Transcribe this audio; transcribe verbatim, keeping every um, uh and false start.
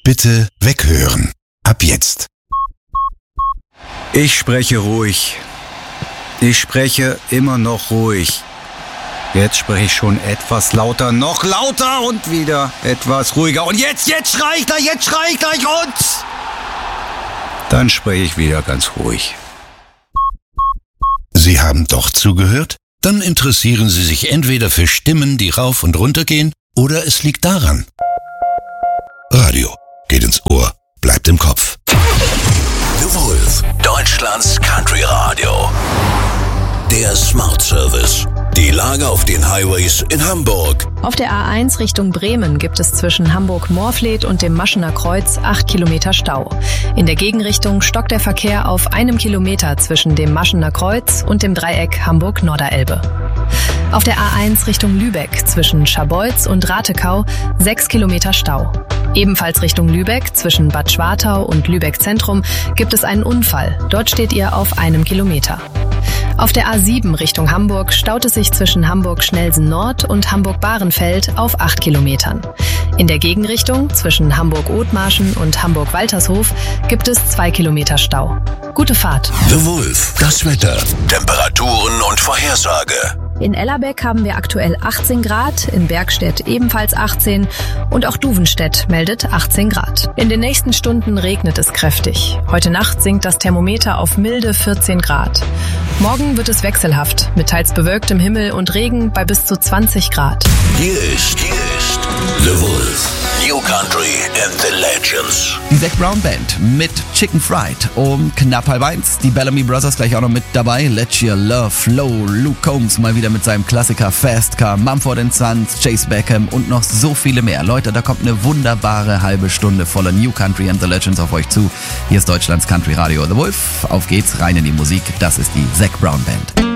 Bitte weghören. Ab jetzt. Ich spreche ruhig. Ich spreche immer noch ruhig. Jetzt spreche ich schon etwas lauter, noch lauter und wieder etwas ruhiger. Und jetzt, jetzt schrei ich gleich, jetzt schrei ich gleich und... Dann spreche ich wieder ganz ruhig. Sie haben doch zugehört? Dann interessieren Sie sich entweder für Stimmen, die rauf und runter gehen, oder es liegt daran. Radio geht ins Ohr, bleibt im Kopf. The Wolf, Deutschlands Country Radio. Der Smart Service. Die Lage auf den Highways in Hamburg. Auf der A eins Richtung Bremen gibt es zwischen Hamburg-Morfleet und dem Maschener Kreuz acht Kilometer Stau. In der Gegenrichtung stockt der Verkehr auf einem Kilometer zwischen dem Maschener Kreuz und dem Dreieck Hamburg-Norderelbe. Auf der A eins Richtung Lübeck zwischen Scharbeutz und Ratekau sechs Kilometer Stau. Ebenfalls Richtung Lübeck zwischen Bad Schwartau und Lübeck Zentrum gibt es einen Unfall. Dort steht ihr auf einem Kilometer. Auf der A sieben Richtung Hamburg staut es sich zwischen Hamburg-Schnelsen Nord und Hamburg-Bahrenfeld auf acht Kilometern. In der Gegenrichtung zwischen Hamburg-Othmarschen und Hamburg-Waltershof gibt es zwei Kilometer Stau. Gute Fahrt. The Wolf, das Wetter, Temperaturen und Vorhersage. In Ellerbeck haben wir aktuell achtzehn Grad, in Bergstedt ebenfalls achtzehn und auch Duvenstedt meldet achtzehn Grad. In den nächsten Stunden regnet es kräftig. Heute Nacht sinkt das Thermometer auf milde vierzehn Grad. Morgen wird es wechselhaft, mit teils bewölktem Himmel und Regen bei bis zu zwanzig Grad. Hier ist, hier ist The Wolf, New Country and the Legends. Die Zac Brown Band mit Chicken Fried um knapp halb eins. Die Bellamy Brothers gleich auch noch mit dabei. Let Your Love Flow. Luke Combs mal wieder mit seinem Klassiker Fast Car. Mumford and Sons, Chase Beckham und noch so viele mehr. Leute, da kommt eine wunderbare halbe Stunde voller New Country and the Legends auf euch zu. Hier ist Deutschlands Country Radio The Wolf. Auf geht's, rein in die Musik. Das ist die Zac Brown Band.